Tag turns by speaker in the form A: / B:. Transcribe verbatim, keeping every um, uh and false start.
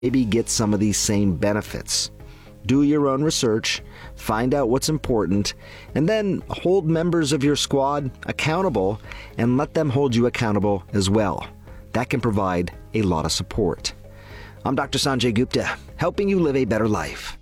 A: maybe get some of these same benefits. Do your own research, find out what's important, and then hold members of your squad accountable and let them hold you accountable as well. That can provide a lot of support. I'm Doctor Sanjay Gupta, helping you live a better life.